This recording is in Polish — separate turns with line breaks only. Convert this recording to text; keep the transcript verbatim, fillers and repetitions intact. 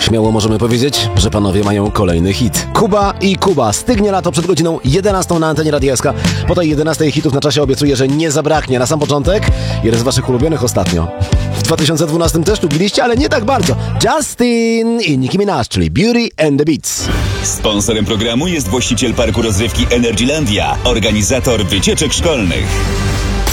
śmiało możemy powiedzieć, że panowie mają kolejny hit. Kuba i Kuba. Stygnie lato przed godziną jedenastą na antenie Radia S K. Po tej jedenastej hitów na czasie obiecuję, że nie zabraknie. Na sam początek jeden z waszych ulubionych ostatnio. W dwa tysiące dwunastym też lubiliście, ale nie tak bardzo. Justin i Nicki Minaj, czyli Beauty and the Beats.
Sponsorem programu jest właściciel parku rozrywki Energylandia, organizator wycieczek szkolnych.